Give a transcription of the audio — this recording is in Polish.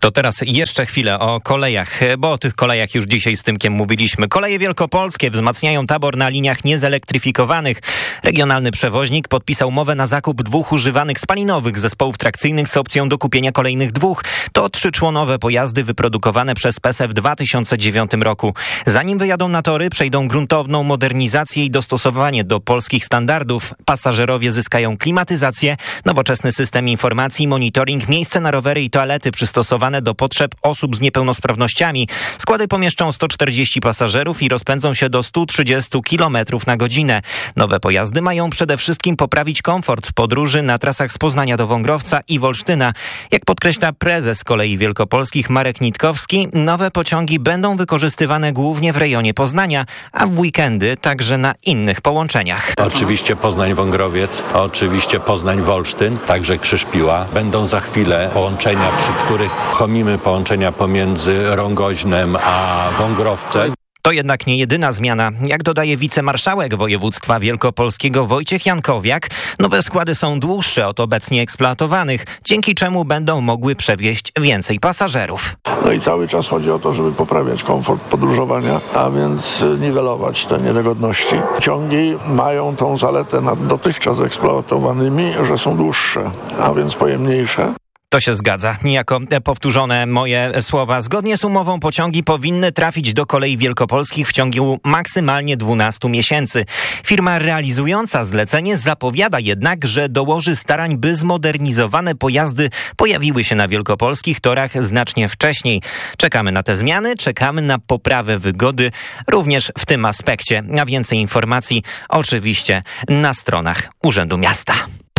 To teraz jeszcze chwilę o kolejach, bo o tych kolejach już dzisiaj z Tymkiem mówiliśmy. Koleje wielkopolskie wzmacniają tabor na liniach niezelektryfikowanych. Regionalny przewoźnik podpisał umowę na zakup 2 używanych spalinowych zespołów trakcyjnych z opcją dokupienia kolejnych 2. To 3-członowe pojazdy wyprodukowane przez PESE w 2009 roku. Zanim wyjadą na tory, przejdą gruntowną modernizację i dostosowanie do polskich standardów. Pasażerowie zyskają klimatyzację, nowoczesny system informacji, monitoring, miejsce na rowery i toalety przystosowane do potrzeb osób z niepełnosprawnościami. Składy pomieszczą 140 pasażerów i rozpędzą się do 130 km na godzinę. Nowe pojazdy mają przede wszystkim poprawić komfort podróży na trasach z Poznania do Wągrowca i Wolsztyna. Jak podkreśla prezes Kolei Wielkopolskich Marek Nitkowski, nowe pociągi będą wykorzystywane głównie w rejonie Poznania, a w weekendy także na innych połączeniach. Oczywiście Poznań-Wągrowiec, oczywiście Poznań-Wolsztyn, także Krzyż-Piła. Będą za chwilę połączenia, przy których pomimy połączenia pomiędzy Rągoźnem a Wągrowcem. To jednak nie jedyna zmiana. Jak dodaje wicemarszałek województwa wielkopolskiego Wojciech Jankowiak, nowe składy są dłuższe od obecnie eksploatowanych, dzięki czemu będą mogły przewieźć więcej pasażerów. No i cały czas chodzi o to, żeby poprawiać komfort podróżowania, a więc niwelować te niedogodności. Ciągi mają tą zaletę nad dotychczas eksploatowanymi, że są dłuższe, a więc pojemniejsze. To się zgadza. Niejako powtórzone moje słowa. Zgodnie z umową pociągi powinny trafić do Kolei Wielkopolskich w ciągu maksymalnie 12 miesięcy. Firma realizująca zlecenie zapowiada jednak, że dołoży starań, by zmodernizowane pojazdy pojawiły się na wielkopolskich torach znacznie wcześniej. Czekamy na te zmiany, czekamy na poprawę wygody również w tym aspekcie. A więcej informacji oczywiście na stronach Urzędu Miasta.